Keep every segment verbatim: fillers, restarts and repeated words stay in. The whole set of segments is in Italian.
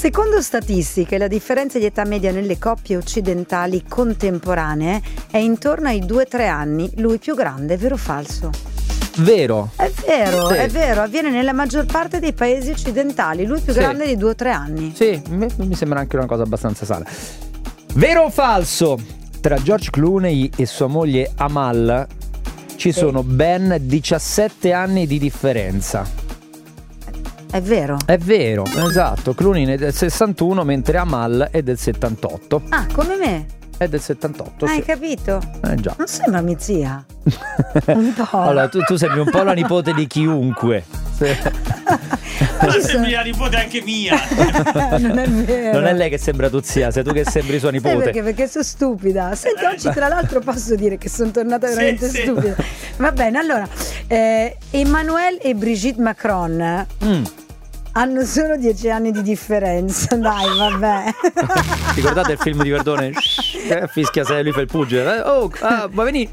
Secondo statistiche, la differenza di età media nelle coppie occidentali contemporanee è intorno ai due tre anni. Lui più grande, vero o falso? Vero. È vero, sì. è vero, avviene nella maggior parte dei paesi occidentali. Lui più sì. grande di due tre anni. Sì, mi sembra anche una cosa abbastanza sana. Vero o falso? Tra George Clooney e sua moglie Amal ci sì. sono ben diciassette anni di differenza. È vero? È vero, esatto. Clooney è del sessantuno mentre Amal è del settantotto. Ah, come me? È del settantotto. Hai sì. capito? Eh già. Non sembra mia zia. Un po'. Allora, tu, tu sembri un po' la nipote di chiunque. Ma sembri la nipote anche mia. Non è vero. Non è lei che sembra tu zia, sei tu che sembri sua nipote. Sai perché? Perché sono stupida. Senti, oggi tra l'altro posso dire che sono tornata veramente sì, stupida. sì. Va bene, allora eh, Emmanuel e Brigitte Macron mm. hanno solo dieci anni di differenza. Dai, vabbè. Ricordate il film di Verdone? Fischia se lui fa il pugile. Oh, ah, va venire.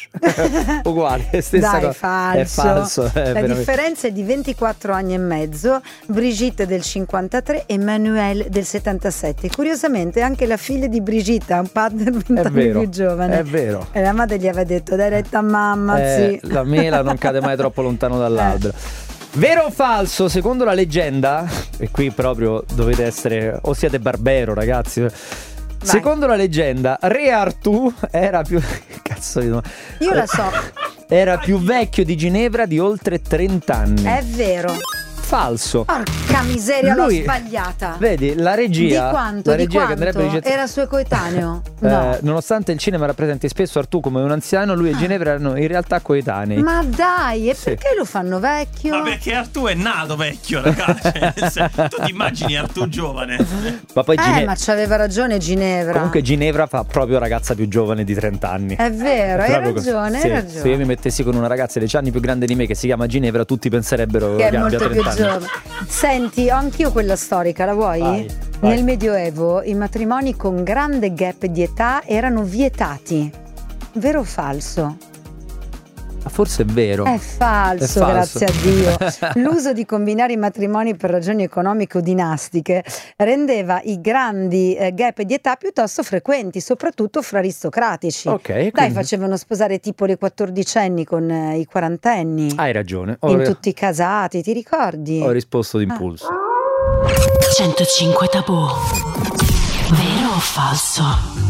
Uguale, stessa Dai, cosa. falso. È falso. È La veramente... differenza è di ventiquattro anni e mezzo. Brigitte del cinquantatré e Emmanuel del settantasette. Curiosamente anche la figlia di Brigitte ha un partner vent'anni più giovane. È vero. E la madre gli aveva detto: dai retta a mamma, eh, sì. La mela non cade mai troppo lontano dall'albero. Eh. Vero o falso? Secondo la leggenda, e qui proprio dovete essere, o siete Barbero, ragazzi. Vai. Secondo la leggenda, Re Artù era più cazzo di Io la so. Era più vecchio di Ginevra di oltre trenta anni. È vero. Falso. Porca miseria, Lui, l'ho sbagliata. Vedi, la regia Di quanto? la Di regia quanto? Che andrebbe dice, era suo coetaneo? No. Eh, nonostante il cinema rappresenti spesso Artù come un anziano, lui e ah. Ginevra erano in realtà coetanei. Ma dai, e sì. perché lo fanno vecchio? Ma perché Artù è nato vecchio, ragazzi. Tu ti immagini Artù giovane? Ma poi Eh, Gine... ma c'aveva ragione Ginevra. Comunque Ginevra fa proprio ragazza più giovane di trenta anni. È vero, hai ragione, sì, hai ragione. Se io mi mettessi con una ragazza dieci anni più grande di me che si chiama Ginevra, tutti penserebbero che che è abbia molto più trenta anni. giovane. Senti, ho anch'io quella storica, la vuoi? Vai, vai. Nel Medioevo i matrimoni con grande gap di età erano vietati. Vero o falso? Forse è vero. È falso, È falso. grazie a Dio. L'uso di combinare i matrimoni per ragioni economiche o dinastiche rendeva i grandi eh, gap di età piuttosto frequenti, soprattutto fra aristocratici. Ok, Dai, quindi... facevano sposare tipo le quattordicenni con eh, i quarantenni. Hai ragione. Ho... In tutti i casati, ti ricordi? Ho risposto d'impulso. centocinque Tabù. Vero o falso?